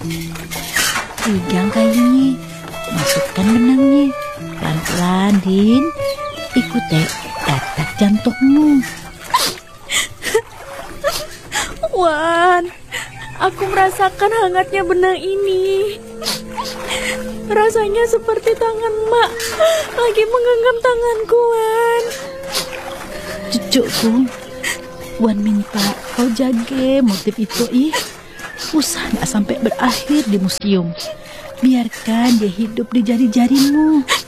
Pegang kayunya, masukkan benangnya. Pelan-pelan, Din. Ikuti detak jantungmu. Wan, aku merasakan hangatnya benang ini. Rasanya seperti tangan Mak lagi menggenggam tanganku, Wan. Cucuku, Wan minta kau jaga motif itu, usah gak sampai berakhir di museum. Biarkan dia hidup di jari-jarimu.